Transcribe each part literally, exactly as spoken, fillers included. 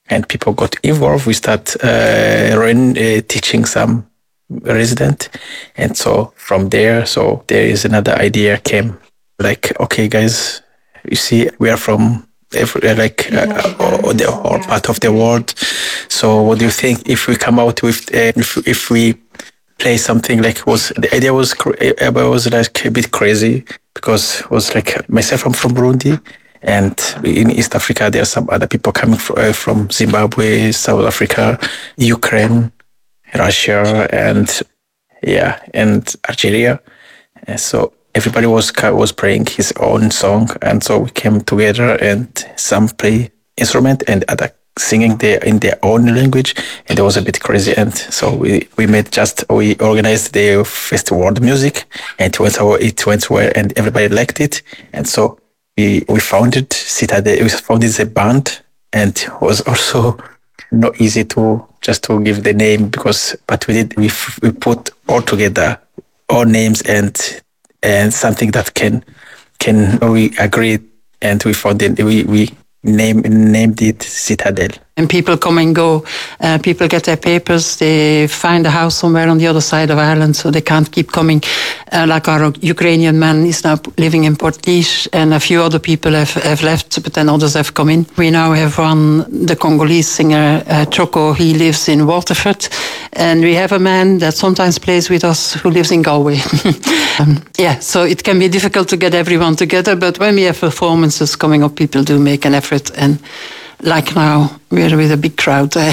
and people got involved. We start uh, run, uh, teaching some resident, and so from there, so there is another idea came, like, okay, guys, you see, we are from every, like uh, all, the whole part of the world. So what do you think if we come out with uh, if if we play something like was the idea was it was like a bit crazy because it was like myself, I'm from Burundi. And in East Africa, there are some other people coming from, uh, from Zimbabwe, South Africa, Ukraine, Russia, and yeah, and Algeria. And so everybody was was playing his own song, and so we came together, and some play instrument and other singing their in their own language, and it was a bit crazy. And so we we made just we organized the festival of music, and it went it went well, and everybody liked it, and so. We, we founded Citadel, we founded the band, and it was also not easy to just to give the name because, but we did, we, we put all together all names and, and something that can, can, we agreed, and we found it, we, we name, named it Citadel. And people come and go. Uh, people get their papers. They find a house somewhere on the other side of Ireland, so they can't keep coming. Uh, like our Ukrainian man is now living in Portlaoise, and a few other people have, have left, but then others have come in. We now have one, the Congolese singer, uh, Choco. He lives in Waterford. And we have a man that sometimes plays with us who lives in Galway. um, yeah, so it can be difficult to get everyone together, but when we have performances coming up, people do make an effort. And like now, we're with a big crowd there.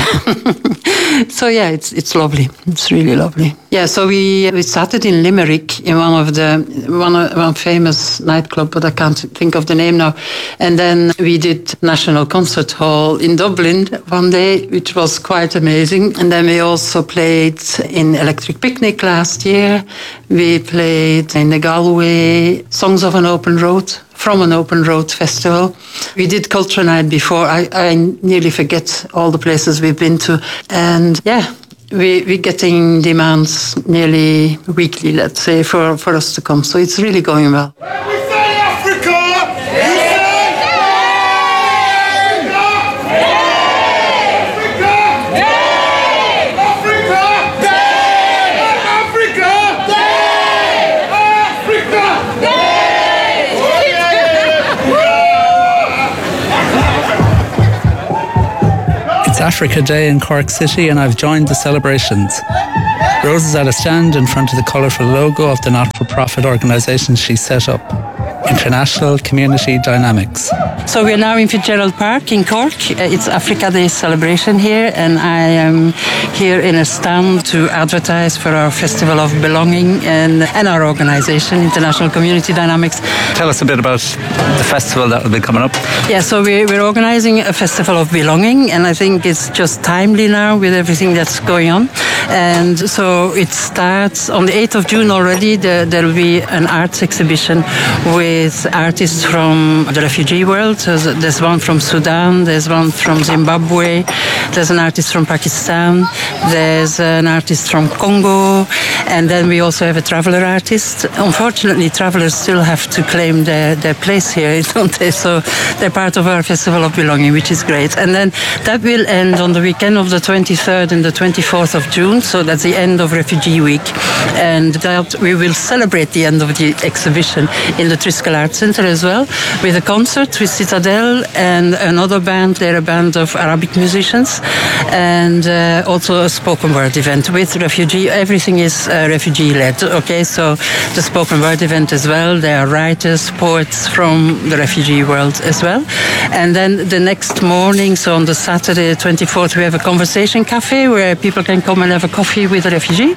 So yeah, it's it's lovely. It's really lovely. Yeah, so we we started in Limerick in one of the one one famous nightclub, but I can't think of the name now. And then we did National Concert Hall in Dublin one day, which was quite amazing. And then we also played in Electric Picnic last year. We played in the Galway Songs of an Open Road. From an Open Road Festival. We did Culture Night before. I, I nearly forget all the places we've been to. And yeah, we, we're getting demands nearly weekly, let's say, for, for us to come. So it's really going well. It's Africa Day in Cork City, and I've joined the celebrations. Rose is at a stand in front of the colourful logo of the not-for-profit organisation she set up, International Community Dynamics. So we're now in Fitzgerald Park in Cork. It's Africa Day celebration here, and I am here in a stand to advertise for our Festival of Belonging and, and our organisation, International Community Dynamics. Tell us a bit about the festival that will be coming up. Yeah, so we're, we're organising a Festival of Belonging, and I think it's just timely now with everything that's going on. And so it starts on the eighth of June already. There, there will be an arts exhibition with artists from the refugee world. So there's one from Sudan, there's one from Zimbabwe, there's an artist from Pakistan, there's an artist from Congo, and then we also have a traveller artist. Unfortunately, travellers still have to claim their, their place here, don't they? So they're part of our Festival of Belonging, which is great. And then that will end on the weekend of the twenty-third and the twenty-fourth of June, so that's the end of Refugee Week. And that we will celebrate the end of the exhibition in the Triskel Arts Centre as well, with a concert with Citadel and another band. They're a band of Arabic musicians, and uh, also a spoken word event with refugee. Everything is uh, refugee led. Okay, so the spoken word event as well. There are writers, poets from the refugee world as well. And then the next morning, so on the Saturday twenty-fourth, we have a conversation cafe where people can come and have a coffee with a refugee.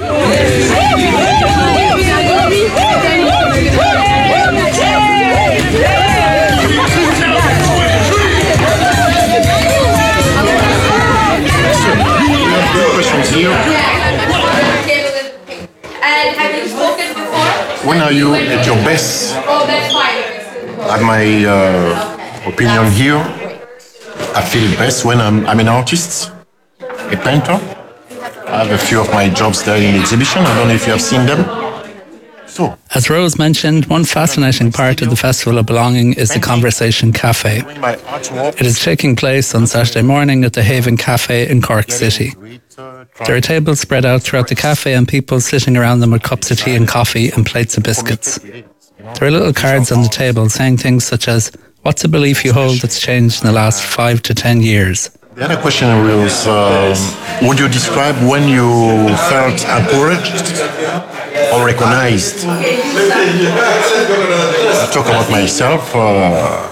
When are you at your best? At my uh, opinion here, I feel best when I'm, I'm an artist, a painter. I have a few of my jobs there in the exhibition. I don't know if you have seen them. So, As Rose mentioned, one fascinating part of the Festival of Belonging is the Conversation Cafe. It is taking place on Saturday morning at the Haven Cafe in Cork City. There are tables spread out throughout the cafe and people sitting around them with cups of tea and coffee and plates of biscuits. There are little cards on the table saying things such as, what's a belief you hold that's changed in the last five to ten years? The other question was, um, would you describe when you felt encouraged or recognized? I talk about myself. Uh,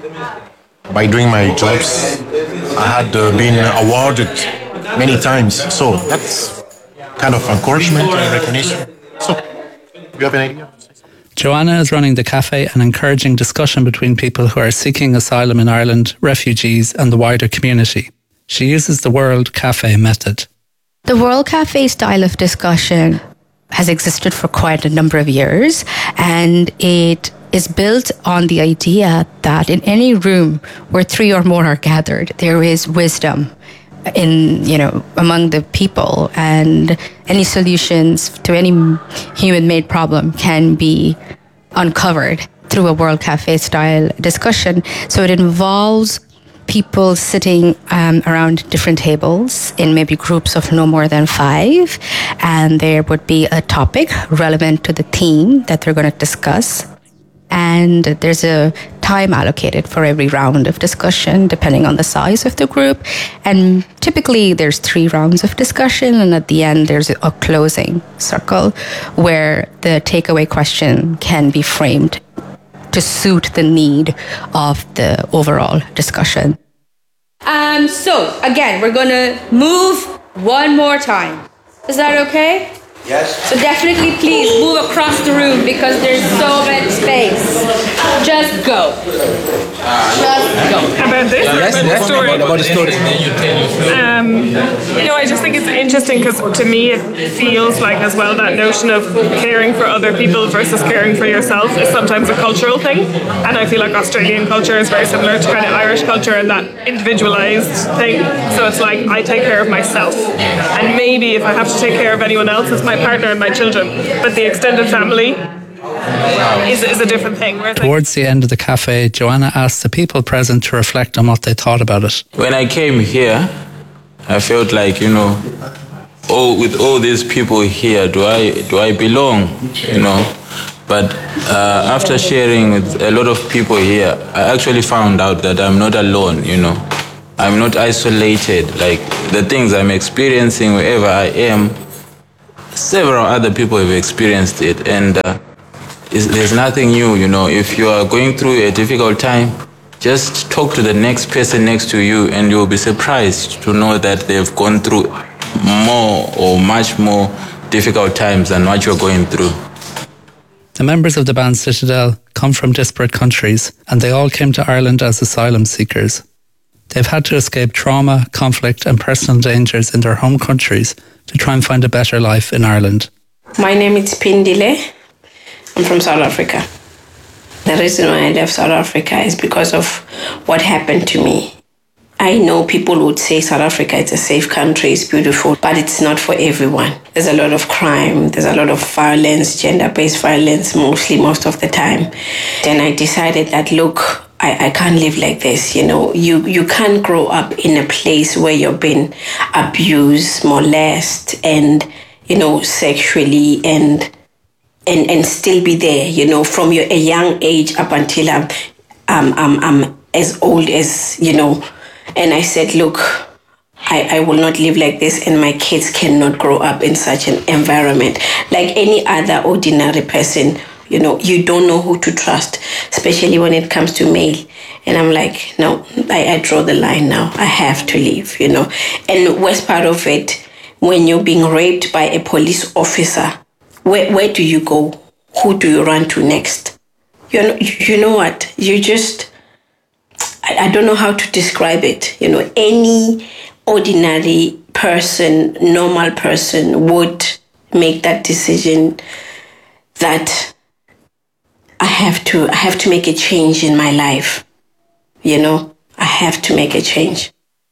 by doing my jobs, I had uh, been awarded many times. So that's kind of encouragement and recognition. So, do you have an idea? Joanna is running the cafe and encouraging discussion between people who are seeking asylum in Ireland, refugees and the wider community. She uses the World Cafe method. The World Cafe style of discussion has existed for quite a number of years, and it is built on the idea that in any room where three or more are gathered, there is wisdom in, you know, among the people, and any solutions to any human-made problem can be uncovered through a World Cafe style discussion. So it involves people sitting um, around different tables in maybe groups of no more than five, and there would be a topic relevant to the theme that they're going to discuss. And there's a time allocated for every round of discussion, depending on the size of the group. And typically there's three rounds of discussion, and at the end there's a closing circle where the takeaway question can be framed to suit the need of the overall discussion. Um, so, again, we're going to move one more time. Is that okay? Yes. So definitely please move across the room because there's so much space. Just go. Just go. About this? Yes, about yes, the story? about the story. Um, you know, I just think it's interesting because to me it feels like as well that notion of caring for other people versus caring for yourself is sometimes a cultural thing. And I feel like Australian culture is very similar to kind of Irish culture and that individualized thing. So it's like I take care of myself. And maybe if I have to take care of anyone else, it's my partner and my children, but the extended family is, is a different thing. Towards the end of the cafe, Joanna asked the people present to reflect on what they thought about it. When I came here, I felt like, you know, oh, with all these people here, do I do I belong, you know? But uh, after sharing with a lot of people here, I actually found out that I'm not alone, you know. I'm not isolated. Like the things I'm experiencing wherever I am, several other people have experienced it, and uh, there's nothing new, you know. If you are going through a difficult time, just talk to the next person next to you and you'll be surprised to know that they've gone through more or much more difficult times than what you're going through. The members of the band Citadel come from disparate countries, and they all came to Ireland as asylum seekers. They've had to escape trauma, conflict and personal dangers in their home countries to try and find a better life in Ireland. My name is Pindile. I'm from South Africa. The reason why I left South Africa is because of what happened to me. I know people would say South Africa is a safe country, it's beautiful, but it's not for everyone. There's a lot of crime, there's a lot of violence, gender-based violence, mostly most of the time. Then I decided that, look, I, I can't live like this, you know. You you can't grow up in a place where you're being abused, molested, and, you know, sexually, and and and still be there, you know, from your a young age up until I'm, I'm, I'm, I'm as old as, you know. And I said, look, I, I will not live like this, and my kids cannot grow up in such an environment. Like any other ordinary person, you know, you don't know who to trust, especially when it comes to male. And I'm like, no, I, I draw the line now. I have to leave, you know. And worst part of it, when you're being raped by a police officer, where where do you go? Who do you run to next? You know, you know what? You just, I, I don't know how to describe it. You know, any ordinary person, normal person would make that decision that I have to, I have to make a change in my life. You know, I have to make a change.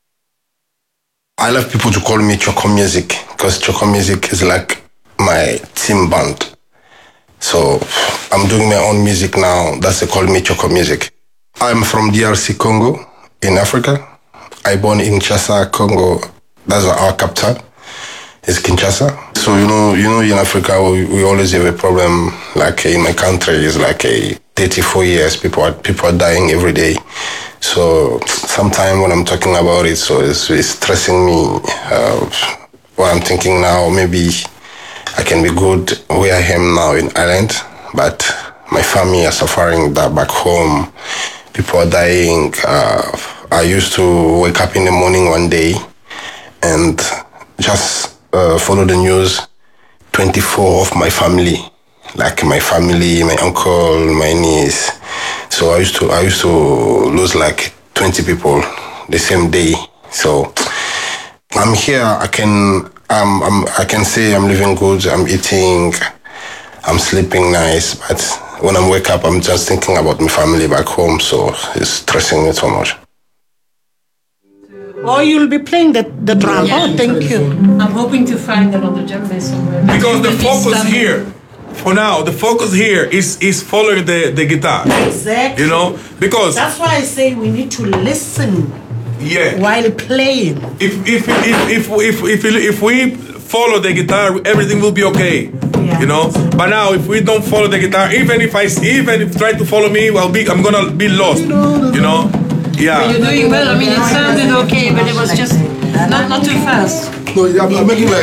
I love people to call me Choco Music because Choco Music is like my team band. So I'm doing my own music now. That's called me Choco Music. I'm from D R C Congo in Africa. I born in Kinshasa, Congo. That's our capital. It's Kinshasa. So you know, you know, in Africa we, we always have a problem. Like in my country, it's like a thirty-four years. People are people are dying every day. So sometimes when I'm talking about it, so it's, it's stressing me. Uh, what I'm thinking now, maybe I can be good where I am now in Ireland, but my family are suffering that back home. People are dying. Uh, I used to wake up in the morning one day and just uh, follow the news. twenty-four of my family, like my family, my uncle, my niece. So I used to I used to lose like twenty people the same day. So I'm here. I can um I'm, I can say I'm living good. I'm eating. I'm sleeping nice. But when I wake up, I'm just thinking about my family back home. So it's stressing me so much. Or you'll be playing the, the drum. Yeah. Oh, thank you. I'm hoping to find another djembe somewhere. Because the focus here, for now, the focus here is is following the, the guitar. Exactly. You know, because that's why I say we need to listen. Yeah. While playing. If if if if if if, if we follow the guitar, everything will be okay. Yeah. You know. But now, if we don't follow the guitar, even if I even if try to follow me, I'll be I'm gonna be lost. You know. Yeah. But you're doing well. I mean, it sounded okay, but it was just not not too fast. No, I'm making like